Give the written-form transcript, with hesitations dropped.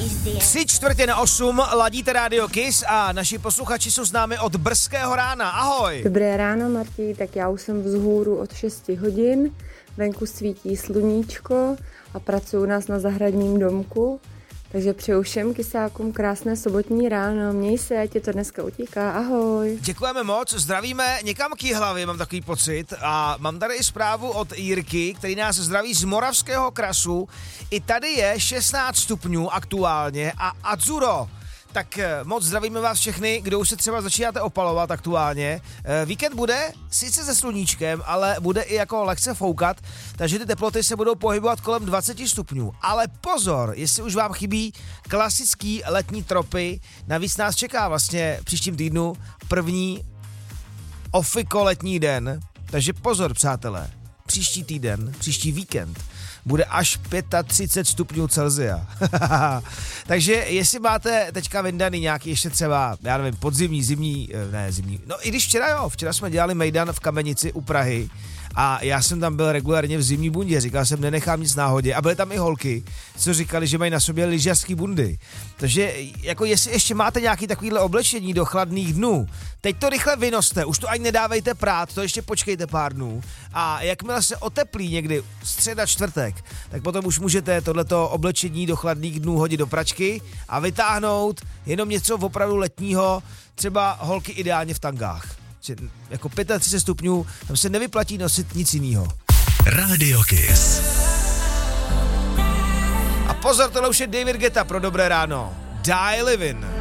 7:45 ladíte Radio Kiss a naši posluchači jsou s námi od brzkého rána. Ahoj. Dobré ráno, Martí, tak já už jsem vzhůru od 6 hodin, venku svítí sluníčko a pracuji u nás na zahradním domku, takže přeju všem kysákům krásné sobotní ráno, měj se, ať ti to dneska utíká, ahoj. Děkujeme moc, zdravíme někam k Jihlavě, mám takový pocit, a mám tady i zprávu od Jirky, který nás zdraví z Moravského Krasu. I tady je 16 stupňů aktuálně a Azzurro. Tak moc zdravíme vás všechny, kdo už se třeba začínáte opalovat aktuálně. Víkend bude sice se sluníčkem, ale bude i jako lehce foukat, takže ty teploty se budou pohybovat kolem 20 stupňů. Ale pozor, jestli už vám chybí klasický letní tropy, navíc nás čeká vlastně příštím týdnu první ofiko letní den, takže pozor, přátelé, příští týden, příští víkend bude až 35 stupňů Celsia. Takže jestli máte teďka vyndaný nějaký ještě třeba, já nevím, podzimní, zimní, no i když včera jsme dělali mejdan v Kamenici u Prahy a já jsem tam byl regulárně v zimní bundě, říkal jsem, nenechám nic náhodě a byly tam i holky, co říkali, že mají na sobě lyžařský bundy. Takže jako jestli ještě máte nějaký takovýhle oblečení do chladných dnů, teď to rychle vynoste, už to ani nedávejte prát, to ještě počkejte pár dnů a jakmile se oteplí někdy středa, čtvrtek, tak potom už můžete tohleto oblečení do chladných dnů hodit do pračky a vytáhnout jenom něco opravdu letního, třeba holky ideálně v tangách. Jako 35 stupňů, tam se nevyplatí nosit nic jiného. Radio Kiss. A pozor, tohle už je David Guetta pro dobré ráno. Die Livin'.